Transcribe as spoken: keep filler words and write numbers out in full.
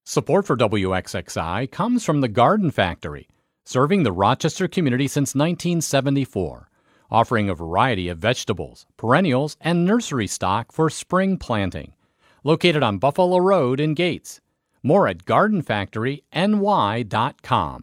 Support for W X X I comes from the Garden Factory, serving the Rochester community since nineteen seventy-four, offering a variety of vegetables, perennials, and nursery stock for spring planting. Located on Buffalo Road in Gates. More at garden factory n y dot com.